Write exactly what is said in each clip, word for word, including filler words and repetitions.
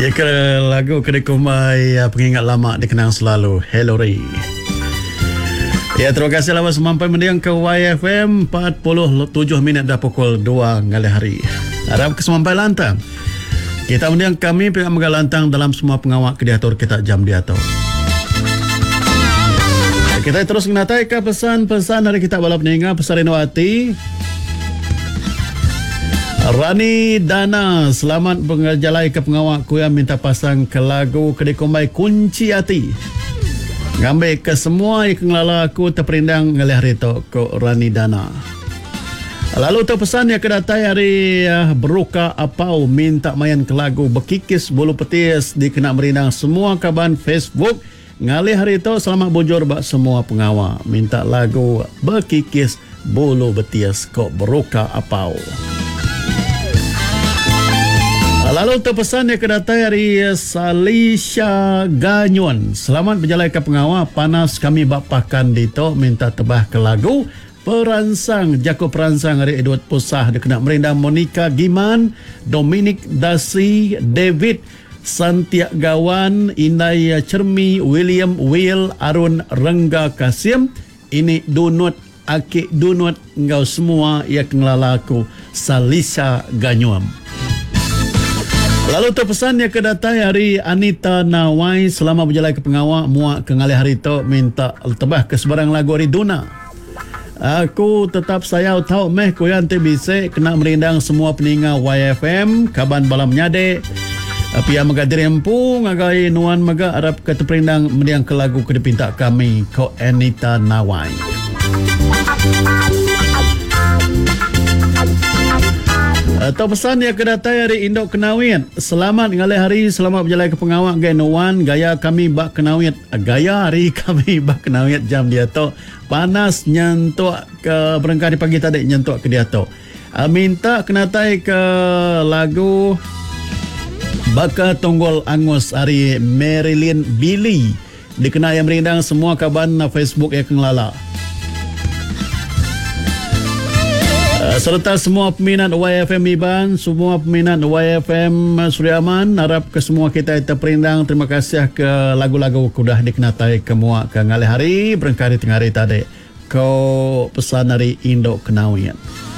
Ya ke lagu Kedai Kumai ya, pengingat lama dikenang selalu. Hello Ray. Ya, terima kasih lama semampai mendiang ke Y F M empat puluh tujuh minit dah pukul dua ngali hari. Harap ke semampai lantang. Kita mendiang kami pihak Megalantang dalam semua pengawak kediatur kita jam diatur. Kita terus menatai ke pesan-pesan dari kita balap ninga pesan Renowati. Rani Dana, selamat pengajalai ke pengawak ku yang minta pasang ke lagu Kedai Kumai Kunci Hati. Ngambil ke semua yang ngelala aku terperindang ngalih hari tu ke Rani Dana. Lalu tu pesan yang kedatai hari uh, Beruka Apau minta main ke lagu Bekikis Bulu Petis di kena merindang semua kaban Facebook. Ngalih hari tu selamat bujur bak semua pengawak minta lagu Bekikis Bulu Betis kok Beruka Apau. Lalu terpesan yang kedatai hari Salisha Ganyuan. Selamat berjalan ke pengawal. Panas kami bapakan dito. Minta tebah ke lagu Peransang. Jako Peransang hari Edward Pusah. Dia kena merindang Monica Giman, Dominic Dasi, David Santiagawan, Inai Cermi, William Will, Arun Rengga Kasim. Ini Dunut, Aki Dunut. Engkau semua yang ngelalaku Salisha Ganyuan. Lalu terpesan yang kedatai hari Anita Nawai. Selama berjalan ke pengawak muak ke ngalih hari tu minta tebah ke sebarang lagu hari Duna. Aku tetap sayau tahu meh ku yang tebise kena merindang semua peninga Y F M kaban balam nyade. Tapi yang magadir empu ngagai nuan maga Arab ke terperindang mendiang ke lagu ke dipinta kami ko Anita Nawai. Atau pesan yang kedatai hari Indok Kenawit. Selamat ngalih hari, selamat berjalan ke pengawak gaya nuan, gaya kami bak kenawit. Gaya hari kami bak kenawit jam dia tu. Panas nyentuk ke berengkah di pagi tadi nyentuk ke dia tu. Minta kenatai ke lagu Baka Tonggol Angus hari Marilyn Billy. Dikenal yang merindang semua kaban Facebook yang kengelala. Serta semua peminat Y F M Iban, semua peminat Y F M Suriaman, harap ke semua kita terperindang. Terima kasih ke lagu-lagu kudah dikenatai ke muak ke ngalih hari berengkari tengah hari tadi kau pesan dari Indok Kenawian.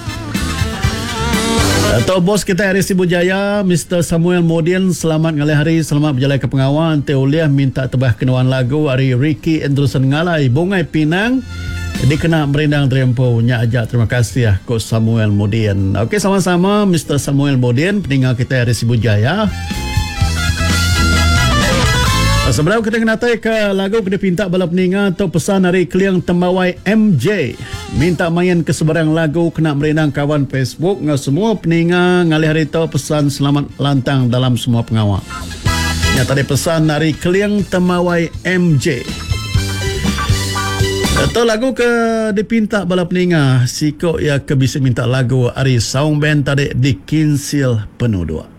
Atau bos kita hari Sibu Jaya, Mister Samuel Modin, selamat ngalih hari, selamat berjalan ke pengawal. Teuliah minta tebah kenuan lagu hari Ricky Andrewson Ngalai Bungai Pinang. Jadi kena merindang terempo nya aja. Terima kasih ya Ko Samuel Modin. Okey, sama-sama Mister Samuel Modin, peninggal kita dari Sibu Jaya. Sebelum kita kenatai ke lagu kita pinta balap peningal atau pesan dari Kliang Tembawai M J. Minta main ke sebarang lagu kena merindang kawan Facebook. Ngau semua peningal ngalih hari tu pesan selamat lantang dalam semua pengawal. Ya tadi pesan dari Kliang Tembawai M J. Atau lagu ke dipinta balap peninga. Sikok ya ke bisa minta lagu Ari Sound Band tadi di Kinsil Penuh Dua.